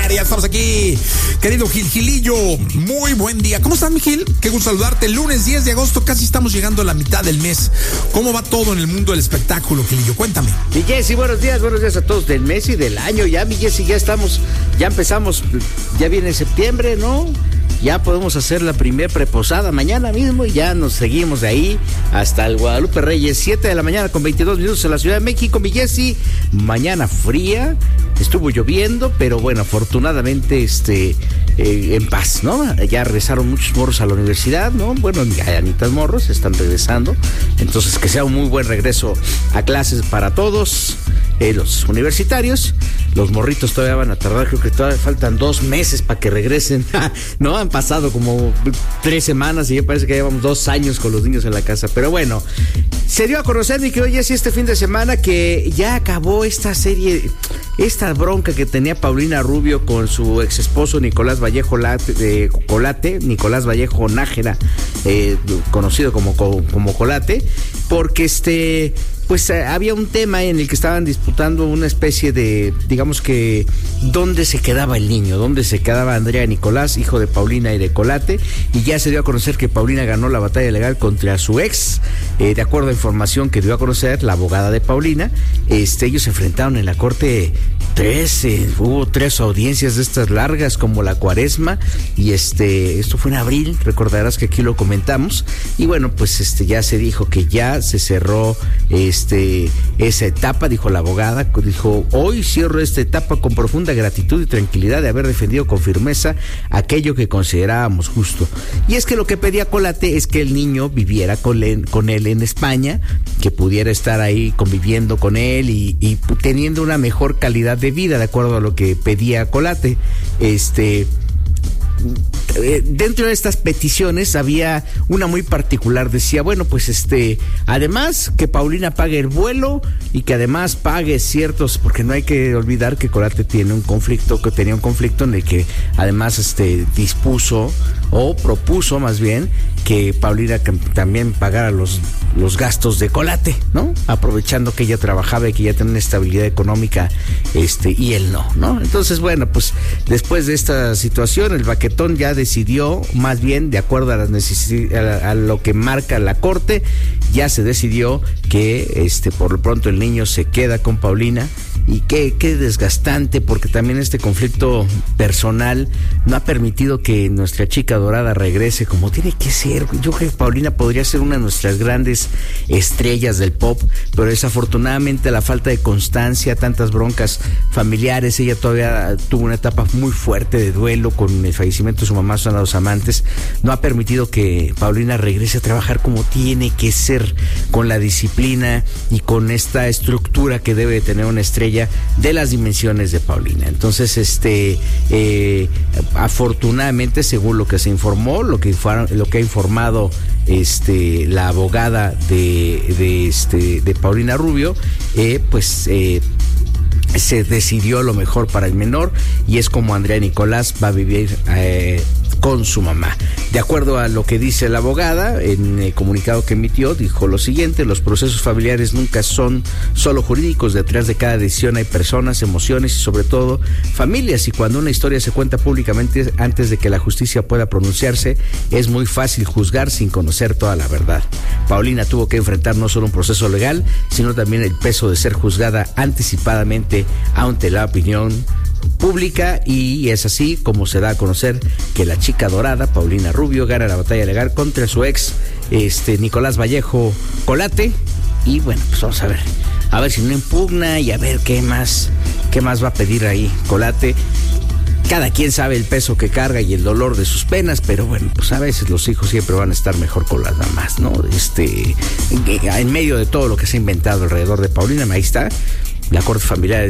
Ya estamos aquí, querido Gilillo. Muy buen día. ¿Cómo estás, mi Gil? Qué gusto saludarte. Lunes 10 de agosto, casi estamos llegando a la mitad del mes. ¿Cómo va todo en el mundo del espectáculo, Gilillo? Cuéntame. Mi Jessy, buenos días a todos del mes y del año. Ya, mi Jessy, ya empezamos, ya viene septiembre, ¿no? Ya podemos hacer la primer preposada mañana mismo y ya nos seguimos de ahí hasta el Guadalupe Reyes, 7 de la mañana con 22 minutos en la Ciudad de México, mi Jessy. Mañana fría, estuvo lloviendo, pero bueno, afortunadamente en paz, ¿no? Ya regresaron muchos morros a la universidad, ¿no? Bueno, ya anitas morros están regresando, entonces que sea un muy buen regreso a clases para todos. Los universitarios, los morritos todavía van a tardar, creo que todavía faltan 2 meses para que regresen, ¿no? Han pasado como 3 semanas y ya parece que llevamos 2 años con los niños en la casa, pero bueno, se dio a conocer, mi querido Jessy, este fin de semana que ya acabó esta serie, esta bronca que tenía Paulina Rubio con su ex esposo Nicolás Vallejo Nicolás Vallejo Nájera, conocido como Colate, porque pues había un tema en el que estaban disputando una especie de, digamos que, ¿dónde se quedaba el niño? ¿Dónde se quedaba Andrea Nicolás, hijo de Paulina y de Colate? Y ya se dio a conocer que Paulina ganó la batalla legal contra su ex, de acuerdo a información que dio a conocer la abogada de Paulina. Ellos se enfrentaron en la corte hubo 3 audiencias de estas largas como la cuaresma, y esto fue en abril, recordarás que aquí lo comentamos, y bueno, pues ya se dijo que ya se cerró esa etapa, dijo la abogada, dijo: hoy cierro esta etapa con profunda gratitud y tranquilidad de haber defendido con firmeza aquello que considerábamos justo. Y es que lo que pedía Colate es que el niño viviera con él en España, que pudiera estar ahí conviviendo con él y teniendo una mejor calidad de vida, de acuerdo a lo que pedía Colate. Dentro de estas peticiones había una muy particular, decía, bueno, pues además que Paulina pague el vuelo y que además pague ciertos, porque no hay que olvidar que Colate tenía un conflicto en el que además dispuso o propuso más bien que Paulina también pagara los gastos de Colate, ¿no? Aprovechando que ella trabajaba y que ya tenía una estabilidad económica, y él no. Entonces, bueno, pues después de esta situación, el baquetón ya decidió, más bien de acuerdo a las a lo que marca la corte, ya se decidió que por lo pronto el niño se queda con Paulina. Y qué desgastante, porque también este conflicto personal no ha permitido que nuestra chica dorada regrese como tiene que ser. Yo creo que Paulina podría ser una de nuestras grandes estrellas del pop, pero desafortunadamente la falta de constancia, tantas broncas familiares, ella todavía tuvo una etapa muy fuerte de duelo con el fallecimiento de su mamá, son los amantes, no ha permitido que Paulina regrese a trabajar como tiene que ser, con la disciplina y con esta estructura que debe tener una estrella de las dimensiones de Paulina. Entonces, afortunadamente, según lo que se informó, lo que ha informado la abogada de Paulina Rubio, se decidió lo mejor para el menor, y es como Andrea Nicolás va a vivir con su mamá. De acuerdo a lo que dice la abogada, en el comunicado que emitió, dijo lo siguiente: los procesos familiares nunca son solo jurídicos, detrás de cada decisión hay personas, emociones y sobre todo familias, y cuando una historia se cuenta públicamente antes de que la justicia pueda pronunciarse, es muy fácil juzgar sin conocer toda la verdad. Paulina tuvo que enfrentar no solo un proceso legal, sino también el peso de ser juzgada anticipadamente ante la opinión pública, y es así como se da a conocer que la chica dorada, Paulina Rubio, gana la batalla legal contra su ex, Nicolás Vallejo Colate. Y bueno, pues vamos a ver si no impugna y a ver qué más va a pedir ahí Colate. Cada quien sabe el peso que carga y el dolor de sus penas, pero bueno, pues a veces los hijos siempre van a estar mejor con las mamás, ¿no? En medio de todo lo que se ha inventado alrededor de Paulina, ahí está la corte familiar